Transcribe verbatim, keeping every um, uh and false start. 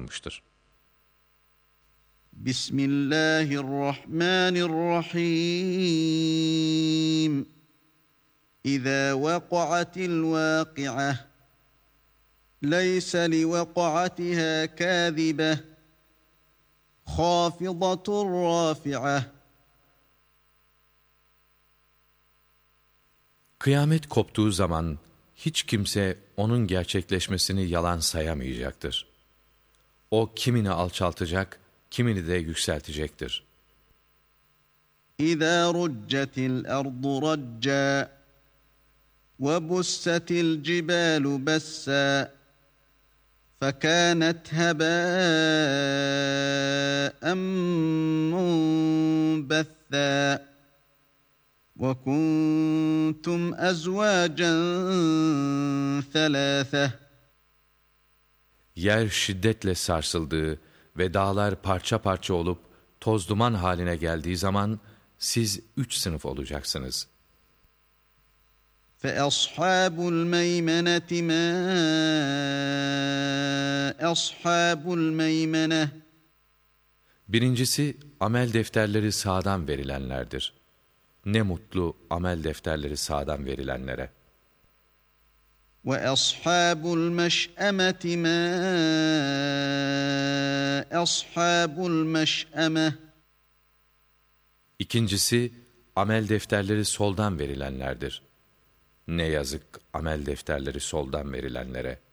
buyurmuştur. Bismillahirrahmanirrahim. İzâ vaka'atil vâki'ah. Leyse li vaka'atiha kâzibeh. Khâfidatur râfi'ah. Kıyamet koptuğu zaman hiç kimse onun gerçekleşmesini yalan sayamayacaktır. O kimini alçaltacak, kimini de yükseltecektir. İzâ ruccetil ardu raccâ ve bussetil cibalu bessâ fekânet hebâen munbethâ وَكُنْتُمْ أَزْوَاجًا ثَلَاثَةً. Yer şiddetle sarsıldığı ve dağlar parça parça olup toz duman haline geldiği zaman siz üç sınıf olacaksınız. فَأَصْحَابُ الْمَيْمَنَةِ مَا أَصْحَابُ الْمَيْمَنَةِ. Birincisi amel defterleri sağdan verilenlerdir. Ne mutlu amel defterleri sağdan verilenlere. وَأَصْحَابُ الْمَشْأَمَةِ مَا أَصْحَابُ الْمَشْأَمَةِ. İkincisi amel defterleri soldan verilenlerdir. Ne yazık amel defterleri soldan verilenlere.